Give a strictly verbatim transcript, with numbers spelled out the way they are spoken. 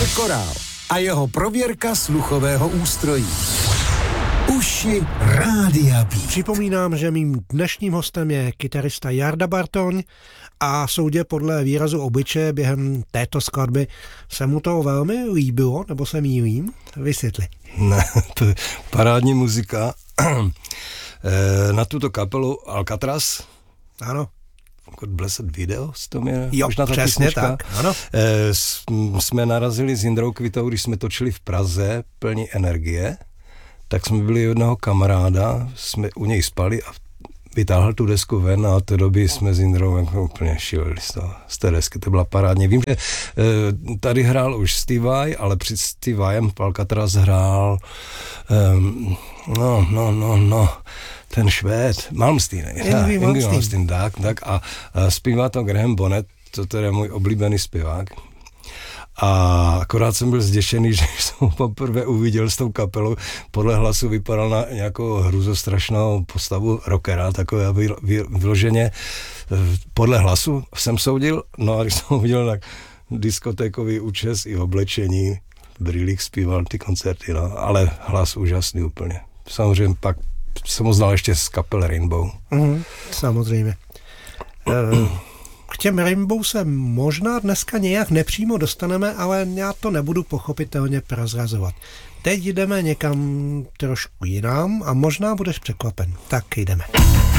Korál a jeho prověrka sluchového ústrojí. Uši Rádia Beat. Připomínám, že mým dnešním hostem je kytarista Jarda Bartoň a soudě podle výrazu obličeje během této skladby se mu to velmi líbilo, nebo se mýlím? Vysvětli. Ne, to je parádní muzika. Na tuto kapelu Alcatraz. Ano. God Blessed Video, to mě jo, možná ta přesně písnička. tak, ano. E, jsme narazili s Jindrou Kvitou, když jsme točili v Praze plní energie, tak jsme byli jednoho kamaráda, jsme u něj spali a vytáhl tu desku ven a od té doby jsme s Jindrou jako úplně šíleli z, toho, z té desky, to byla parádně. Vím, že e, tady hrál už Steve Vai, ale před Steve Vaiem Alcatraz hrál um, no, no, no, no, ten Švéd, Malmsteen, Yngwie Malmsteen, tak, tak a, a zpívá to Graham Bonnet, to tedy je můj oblíbený zpěvák. A akorát jsem byl zděšený, že jsem poprvé uviděl s tou kapelou, podle hlasu vypadal na nějakou hruzostrašnou postavu rockera, takové vyloženě podle hlasu jsem soudil, no a když jsem uviděl tak diskotékový účes i oblečení, v brýlích zpíval ty koncerty, no, ale hlas úžasný úplně. Samozřejmě pak jsem ho znal ještě z kapel Rainbow. Mm, samozřejmě. Uh, k těm Rainbow se možná dneska nějak nepřímo dostaneme, ale já to nebudu pochopitelně prozrazovat. Teď jdeme někam trošku jinam a možná budeš překvapen. Tak jdeme.